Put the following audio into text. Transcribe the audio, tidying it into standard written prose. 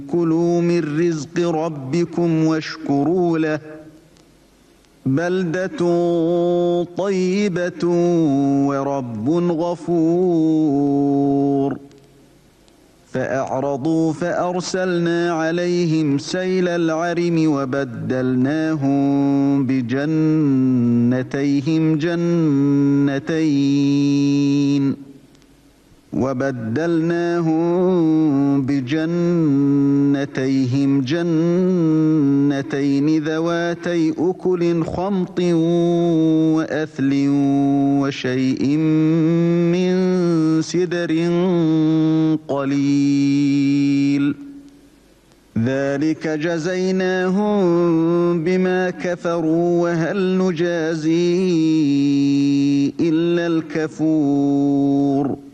كلوا من رزق ربكم واشكروا له بلدة طيبة ورب غفور فأعرضوا فأرسلنا عليهم سيل العرم وبدلناهم بجنتيهم جنتين ذواتي أكل خمط وأثل وشيء من سدر قليل ذلك جزيناهم بما كفروا وهل نجازي إلا الكفور